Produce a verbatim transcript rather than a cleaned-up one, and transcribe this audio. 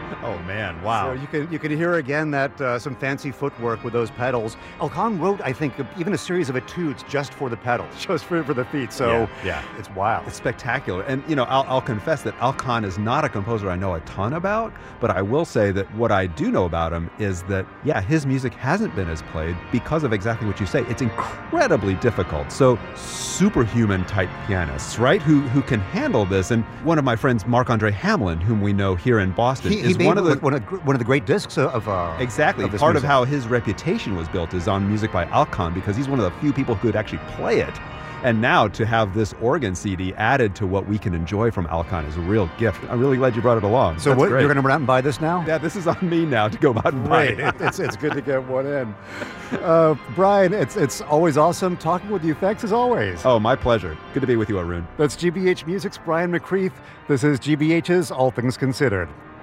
Oh, man. Wow. So you can you can hear again that uh, some fancy footwork with those pedals. Alkan wrote, I think, even a series of etudes just for the pedals, just for, for the feet. So yeah, yeah. it's wild. It's spectacular. And, you know, I'll, I'll confess that Alkan is not a composer I know a ton about, but I will say that what I do know about him is that, yeah, his music hasn't been as played because of exactly what you say. It's incredibly difficult. So superhuman type pianists, right, who who can handle this. And one of my friends, Marc-Andre Hamelin, whom we know here in Boston, he, is he one of the one of, one of the great discs of uh, exactly of this part music. of how his reputation was built is on music by Alkan, because he's one of the few people who could actually play it. And now to have this organ C D added to what we can enjoy from Alkan is a real gift. I'm really glad you brought it along. So That's what, great. you're going to run out and buy this now? Yeah, this is on me now to go out and buy Great. it. It- it's, it's good to get one in. Uh, Brian, it's, it's always awesome talking with you. Thanks as always. Oh, my pleasure. Good to be with you, Arun. That's G B H Music's Brian McCreath. This is G B H's All Things Considered.